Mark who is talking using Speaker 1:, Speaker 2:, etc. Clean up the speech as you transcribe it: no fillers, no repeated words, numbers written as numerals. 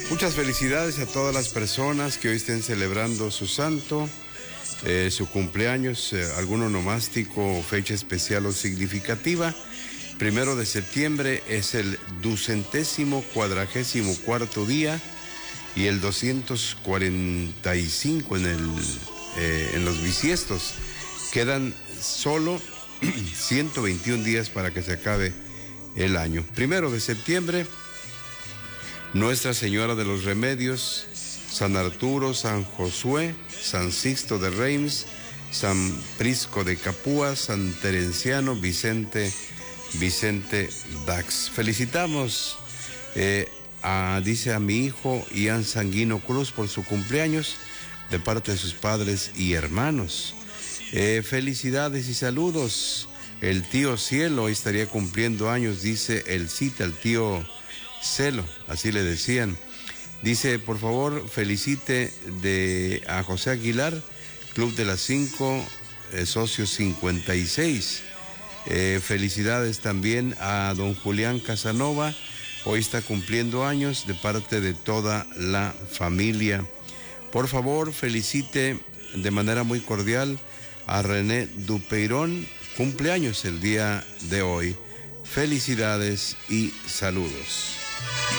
Speaker 1: Muchas felicidades a todas las personas que hoy estén celebrando su santo, su cumpleaños, algún onomástico, fecha especial o significativa. 1 de septiembre es el 244º día y el 245 en los bisiestos. Quedan solo 121 días para que se acabe el año. 1 de septiembre, Nuestra Señora de los Remedios, San Arturo, San Josué, San Sixto de Reims, San Prisco de Capua, San Terenciano, Vicente Dax. Felicitamos, dice a mi hijo Ian Sanguino Cruz por su cumpleaños de parte de sus padres y hermanos. Felicidades y saludos. El tío Cielo hoy estaría cumpliendo años, dice el cita, el tío Celo, así le decían. Dice, por favor, felicite a José Aguilar, Club de las 5, socios 56. Felicidades también a don Julián Casanova, hoy está cumpliendo años de parte de toda la familia. Por favor, felicite de manera muy cordial a René Dupeirón, cumpleaños el día de hoy. Felicidades y saludos.